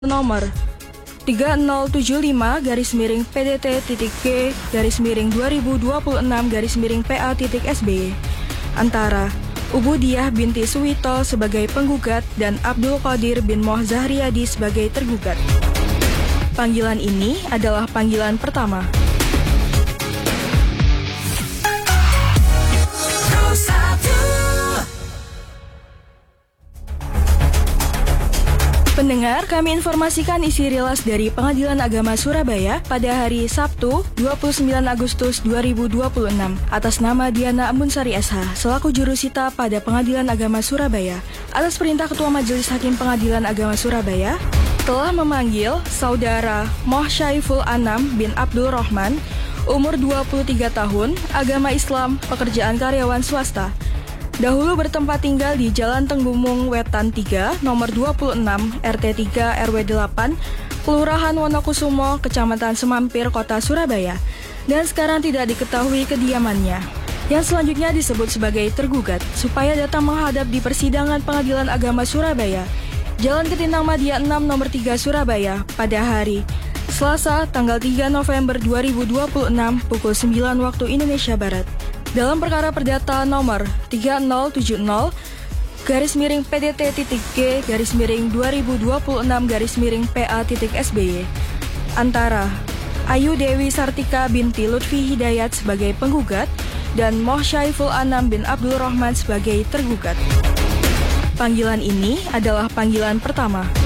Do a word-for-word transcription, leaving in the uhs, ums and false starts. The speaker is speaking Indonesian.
nomor tiga nol tujuh lima garis miring P D T titik G garis miring dua ribu dua puluh enam garis miring P A titik S B Y antara Ubudiah binti Suwito sebagai penggugat dan Abdul Qadir bin Moh Zahriyadi sebagai tergugat. Panggilan ini adalah panggilan pertama. Pendengar, kami informasikan isi rilis dari Pengadilan Agama Surabaya pada hari Sabtu dua puluh sembilan Agustus dua ribu dua puluh enam atas nama Diana Ambunsari S H selaku jurusita pada Pengadilan Agama Surabaya atas perintah Ketua Majelis Hakim Pengadilan Agama Surabaya telah memanggil Saudara Moh Syaiful Anam bin Abdul Rahman, umur dua puluh tiga tahun, agama Islam, pekerjaan karyawan swasta. Dahulu bertempat tinggal di Jalan Tenggumung Wetan tiga, nomor dua puluh enam, R T tiga, R W delapan, Kelurahan Wonokusumo, Kecamatan Semampir, Kota Surabaya, dan sekarang tidak diketahui kediamannya. Yang selanjutnya disebut sebagai tergugat, supaya datang menghadap di persidangan Pengadilan Agama Surabaya, Jalan Ketintang Madia enam, nomor tiga, Surabaya, pada hari Selasa, tanggal tiga November dua ribu dua puluh enam, pukul sembilan waktu Indonesia Barat. Dalam perkara perdata nomor tiga nol tujuh nol garis miring P D T titik G garis miring dua ribu dua puluh enam garis miring P A titik S B Y antara Ayu Dewi Sartika binti Lutfi Hidayat sebagai penggugat dan Moh Syaiful Anam bin Abdul Rahman sebagai tergugat. Panggilan ini adalah panggilan pertama.